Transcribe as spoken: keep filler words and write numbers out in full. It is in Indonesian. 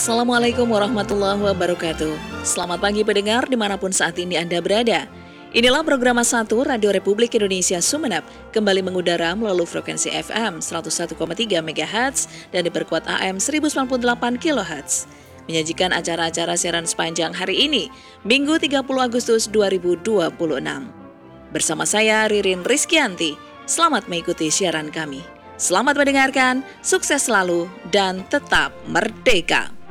Assalamualaikum warahmatullahi wabarakatuh. Selamat pagi pendengar dimanapun saat ini Anda berada. Inilah program satu Radio Republik Indonesia Sumeneb kembali mengudara melalui frekuensi F M seratus satu koma tiga megahertz dan diperkuat A M seribu sembilan puluh delapan kilohertz. Menyajikan acara-acara siaran sepanjang hari ini, Minggu tiga puluh Agustus dua ribu dua puluh enam. Bersama saya Ririn Rizkyanti, selamat mengikuti siaran kami. Selamat mendengarkan, sukses selalu, dan tetap merdeka.